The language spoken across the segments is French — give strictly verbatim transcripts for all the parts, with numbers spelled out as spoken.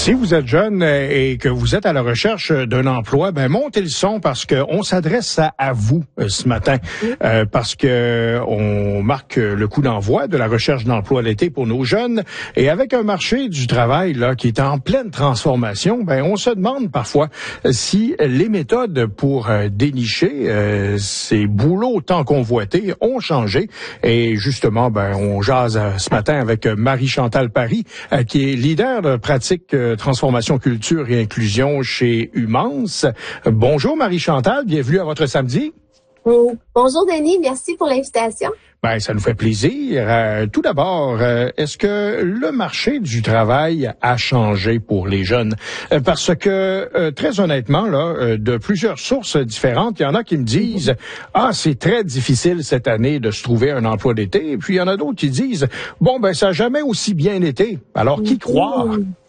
Si vous êtes jeune et que vous êtes à la recherche d'un emploi, ben montez le son parce qu'on s'adresse à, à vous ce matin, euh, parce que on marque le coup d'envoi de la recherche d'emploi l'été pour nos jeunes. Et avec un marché du travail là qui est en pleine transformation, ben on se demande parfois si les méthodes pour euh, dénicher euh, ces boulots tant convoités ont changé. Et justement, ben on jase euh, ce matin avec Marie-Chantal Paris, euh, qui est leader de pratique euh, transformation, culture et inclusion chez Humance. Bonjour Marie-Chantal, bienvenue à votre samedi. Bonjour Denis, merci pour l'invitation. Ben, ça nous fait plaisir. Euh, tout d'abord, euh, est-ce que le marché du travail a changé pour les jeunes? Euh, parce que, euh, très honnêtement, là, euh, de plusieurs sources différentes, il y en a qui me disent « Ah, c'est très difficile cette année de se trouver un emploi d'été. » Et puis, il y en a d'autres qui disent « Bon, ben, ça n'a jamais aussi bien été. » Alors, qui croire?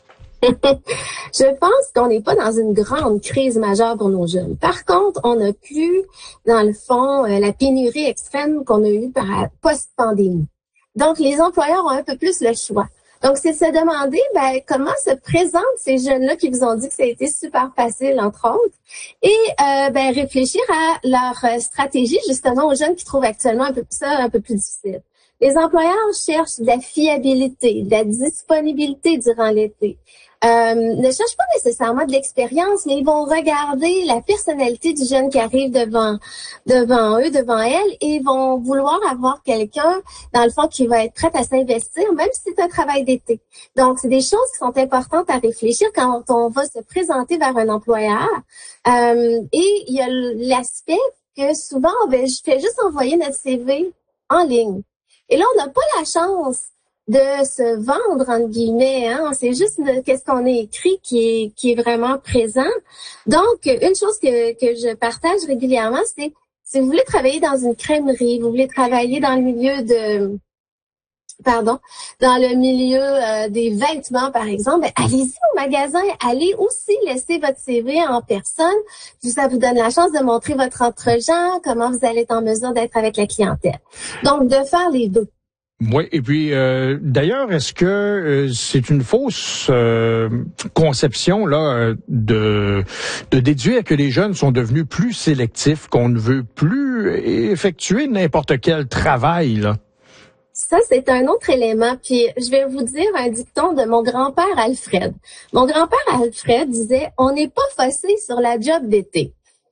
Je pense qu'on n'est pas dans une grande crise majeure pour nos jeunes. Par contre, on n'a plus, dans le fond, euh, la pénurie extrême qu'on a eue par post-pandémie. Donc, les employeurs ont un peu plus le choix. Donc, c'est de se demander ben, comment se présentent ces jeunes-là qui vous ont dit que ça a été super facile, entre autres, et euh, ben, réfléchir à leur stratégie, justement, aux jeunes qui trouvent actuellement un peu ça un peu plus difficile. Les employeurs cherchent de la fiabilité, de la disponibilité durant l'été. Euh, ne cherchent pas nécessairement de l'expérience, mais ils vont regarder la personnalité du jeune qui arrive devant devant eux, devant elle, et ils vont vouloir avoir quelqu'un, dans le fond, qui va être prêt à s'investir, même si c'est un travail d'été. Donc, c'est des choses qui sont importantes à réfléchir quand on va se présenter vers un employeur. Euh, et il y a l'aspect que souvent, ben, je fais juste envoyer notre C V en ligne. Et là, on n'a pas la chance de se vendre, entre guillemets, hein. C'est juste le, qu'est-ce qu'on a écrit qui est, qui est vraiment présent. Donc, une chose que, que je partage régulièrement, c'est si vous voulez travailler dans une crèmerie, vous voulez travailler dans le milieu de, pardon, dans le milieu euh, des vêtements, par exemple, ben, allez-y au magasin, allez aussi laisser votre C V en personne. Ça vous donne la chance de montrer votre entre-gens, comment vous allez être en mesure d'être avec la clientèle. Donc, de faire les deux. Oui, et puis euh, d'ailleurs, est-ce que euh, c'est une fausse euh, conception là de de déduire que les jeunes sont devenus plus sélectifs, qu'on ne veut plus effectuer n'importe quel travail là? Ça, c'est un autre élément. Puis, je vais vous dire un dicton de mon grand-père Alfred. Mon grand-père Alfred disait « On n'est pas faussé sur la job d'été ».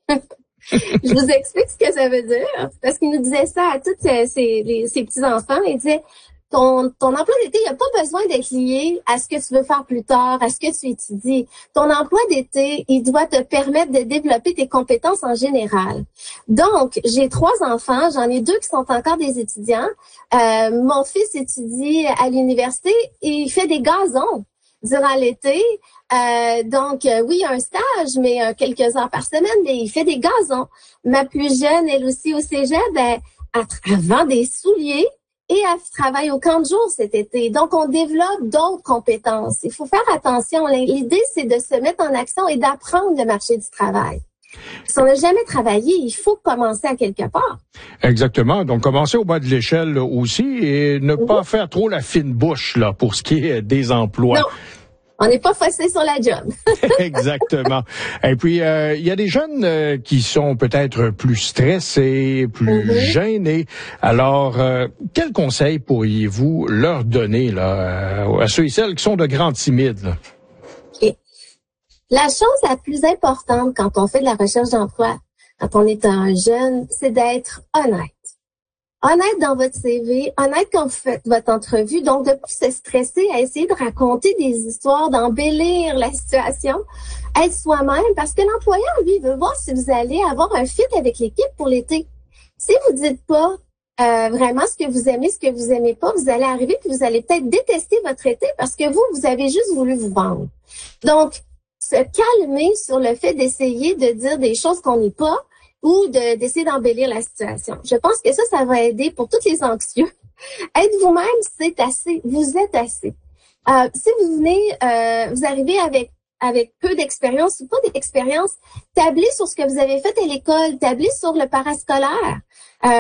Je vous explique ce que ça veut dire, parce qu'il nous disait ça à tous ses, ses, ses petits-enfants. Il disait, ton, ton emploi d'été, il n'y a pas besoin d'être lié à ce que tu veux faire plus tard, à ce que tu étudies. Ton emploi d'été, il doit te permettre de développer tes compétences en général. Donc, j'ai trois enfants, j'en ai deux qui sont encore des étudiants. Euh, mon fils étudie à l'université et il fait des gazons durant l'été. Euh, donc, euh, oui, un stage, mais euh, quelques heures par semaine, mais il fait des gazons. Ma plus jeune, elle aussi au cégep, ben, elle, elle vend des souliers et elle travaille au camp de jour cet été. Donc, on développe d'autres compétences. Il faut faire attention. L'idée, c'est de se mettre en action et d'apprendre le marché du travail. Si on n'a jamais travaillé, il faut commencer à quelque part. Exactement. Donc, commencer au bas de l'échelle aussi et ne mm-hmm. pas faire trop la fine bouche là pour ce qui est des emplois. Non. On n'est pas faussé sur la job. Exactement. Et puis, euh, il y a des jeunes euh, qui sont peut-être plus stressés, plus mm-hmm. gênés. Alors, euh, quels conseils pourriez-vous leur donner là, à ceux et celles qui sont de grands timides? Là? Okay. La chose la plus importante quand on fait de la recherche d'emploi, quand on est un jeune, c'est d'être honnête. Honnête dans votre C V, honnête quand vous faites votre entrevue, donc de ne pas se stresser à essayer de raconter des histoires, d'embellir la situation, être soi-même, parce que l'employeur, lui, veut voir si vous allez avoir un fit avec l'équipe pour l'été. Si vous dites pas euh, vraiment ce que vous aimez, ce que vous aimez pas, vous allez arriver puis vous allez peut-être détester votre été parce que vous, vous avez juste voulu vous vendre. Donc, se calmer sur le fait d'essayer de dire des choses qu'on n'est pas, ou de, d'essayer d'embellir la situation. Je pense que ça, ça va aider pour tous les anxieux. Être vous-même, c'est assez. Vous êtes assez. Euh, si vous venez, euh, vous arrivez avec avec peu d'expérience ou pas d'expérience, tablez sur ce que vous avez fait à l'école, tablez sur le parascolaire. Euh,